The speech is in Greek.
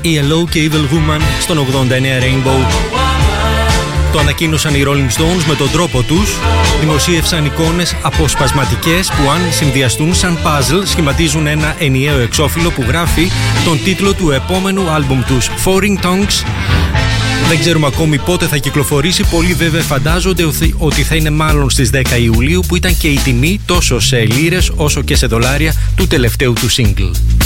ELO και Evil Woman στον 89 Rainbow. Το ανακοίνωσαν οι Rolling Stones με τον τρόπο τους. Δημοσίευσαν εικόνες αποσπασματικές που αν συνδυαστούν σαν puzzle σχηματίζουν ένα ενιαίο εξώφυλλο που γράφει τον τίτλο του επόμενου άλμπουμ τους, Foreign Tongues. Δεν ξέρουμε ακόμη πότε θα κυκλοφορήσει. Πολλοί βέβαια φαντάζονται ότι θα είναι μάλλον στις 10 Ιουλίου, που ήταν και η τιμή τόσο σε λίρες όσο και σε δολάρια του τελευταίου του single.